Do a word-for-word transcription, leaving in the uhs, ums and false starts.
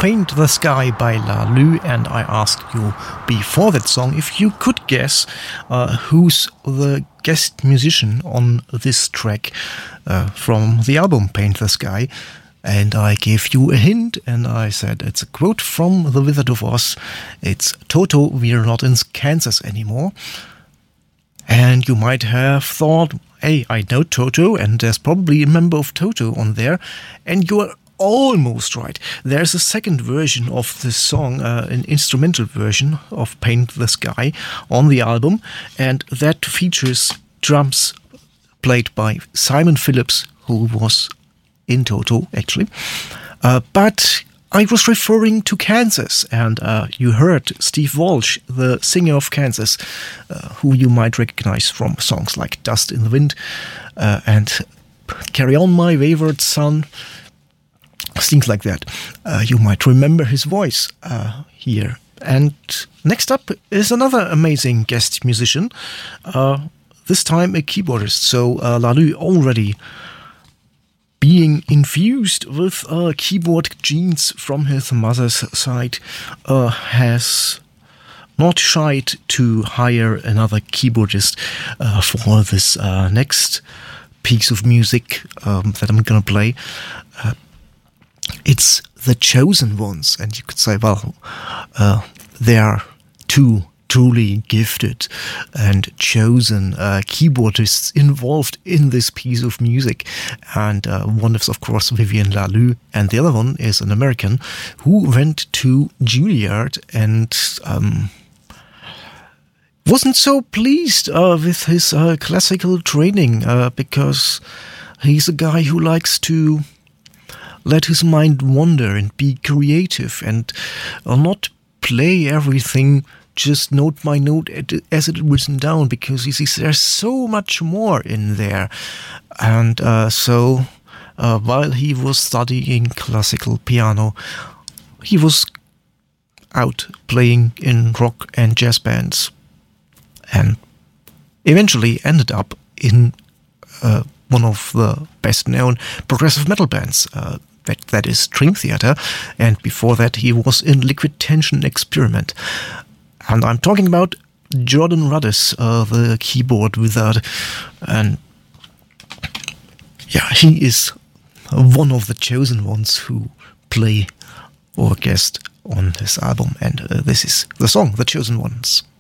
Paint the Sky by Lalou, and I asked you before that song if you could guess uh, who's the guest musician on this track uh, from the album Paint the Sky. And I gave you a hint, and I said it's a quote from The Wizard of Oz. It's Toto, we're not in Kansas anymore. And you might have thought, hey, I know Toto, and there's probably a member of Toto on there. And you are almost right. There's a second version of this song, uh, an instrumental version of Paint the Sky on the album. And that features drums played by Simon Phillips, who was in Toto, actually. Uh, but I was referring to Kansas, and uh, you heard Steve Walsh, the singer of Kansas, uh, who you might recognize from songs like Dust in the Wind uh, and Carry On My Wayward Son, things like that. Uh, you might remember his voice uh, here. And next up is another amazing guest musician, uh, this time a keyboardist. So uh, Lalou already being infused with uh, keyboard genes from his mother's side, uh, has not shied to hire another keyboardist uh, for this uh, next piece of music um, that I'm gonna play. Uh, it's The Chosen Ones, and you could say, well, uh, there are two truly gifted and chosen uh, keyboardists involved in this piece of music. And uh, one is, of course, Vivian Lalou, and the other one is an American who went to Juilliard and um, wasn't so pleased uh, with his uh, classical training uh, because he's a guy who likes to let his mind wander and be creative and uh, not play everything just note by note as it written down, because he sees there's so much more in there. And uh, so uh, while he was studying classical piano, he was out playing in rock and jazz bands, and eventually ended up in uh, one of the best known progressive metal bands, uh, that, that is Dream Theater, and before that he was in Liquid Tension Experiment. And I'm talking about Jordan Rudess, uh, the keyboard wizard. And yeah, he is one of the chosen ones who play or guest on this album. And uh, this is the song, The Chosen Ones.